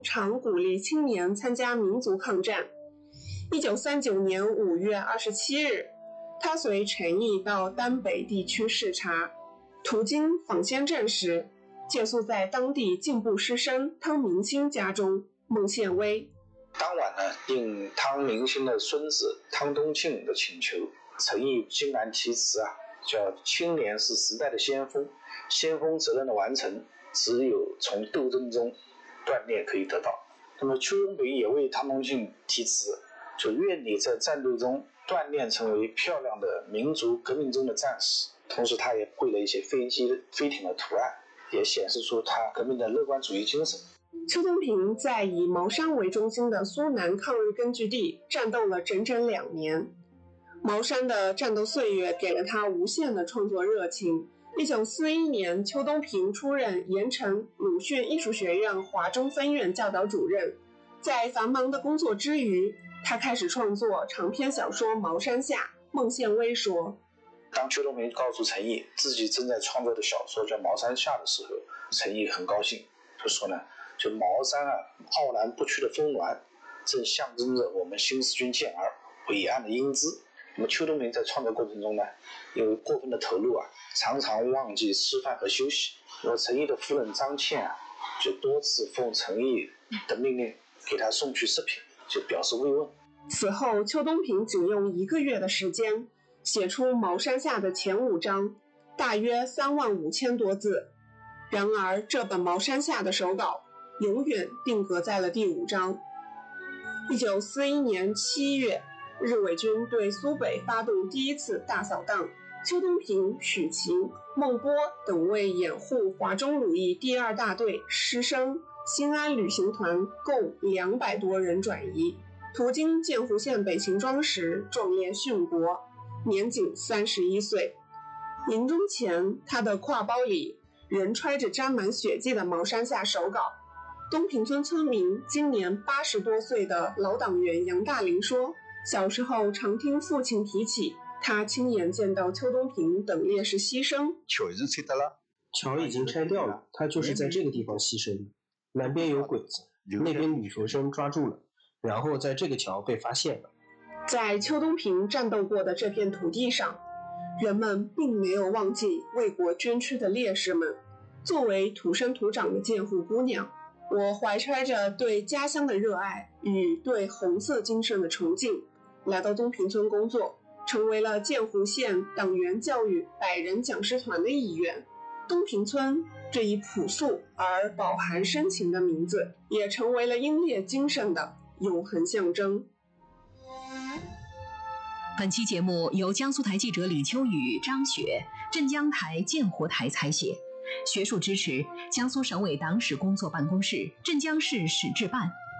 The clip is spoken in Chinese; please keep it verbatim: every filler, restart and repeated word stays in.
常鼓励青年参加民族抗战。一九三九年五月二十七日，他随陈毅到丹北地区视察，途经访仙镇时，借宿在当地进步师生汤明星家中。孟宪微当晚呢，应汤明星的孙子汤东庆的请求，陈毅欣然题词啊，叫青年是时代的先锋，先锋责任的完成，只有从斗争中锻炼可以得到。那么邱东平也为汤东庆题词，就愿你在战斗中锻炼成为漂亮的民族革命中的战士。同时他也绘了一些飞机飞艇的图案，也显示出他革命的乐观主义精神。 邱东平在以茅山为中心的苏南抗日根据地战斗了整整两年。茅山的战斗岁月给了他无限的创作热情。一九四一年，邱东平出任盐城鲁迅艺术学院华中分院教导主任。在繁忙的工作之余，他开始创作长篇小说《茅山下》。孟宪微说， 当邱东平告诉陈毅自己正在创作的小说叫《茅山下》的时候，陈毅很高兴，就说呢，就茅山啊，傲然不屈的峰峦，正象征着我们新四军健儿伟岸的英姿。那么邱东平在创作过程中呢，因为过分的投入啊，常常忘记吃饭和休息。那么陈毅的夫人张倩啊，就多次奉陈毅的命令给他送去食品，就表示慰问。 此后，邱东平仅用一个月的时间写出《茅山下》的前五章，大约三万五千多字。然而，这本《茅山下》的手稿永远定格在了第五章。一九四一年七月，日伪军对苏北发动第一次大扫荡，邱东平、许勤、孟波等为掩护华中鲁艺第二大队师生新安旅行团共两百多人转移。途经建湖县北秦庄时壮烈殉国，年仅三十一岁。临终前，他的挎包里仍揣着沾满血迹的茅山下手稿。东平村村民今年八十多岁的老党员杨大林说，小时候常听父亲提起，他亲眼见到邱东平等烈士牺牲。 桥是拆掉了， 桥已经拆掉了，他就是在这个地方牺牲的。南边有鬼子，那边女学生抓住了，然后在这个桥被发现了。 在邱东平战斗过的这片土地上，人们并没有忘记为国捐躯的烈士们。作为土生土长的建户姑娘，我怀揣着对家乡的热爱与对红色精神的崇敬，来到东平村工作，成为了建湖县党员教育百人讲师团的一员。东平村这一朴素而饱含深情的名字，也成为了英烈精神的永恒象征。 本期节目由江苏台记者李秋雨、张雪，镇江台、建湖台采写，学术支持江苏省委党史工作办公室、镇江市史志办。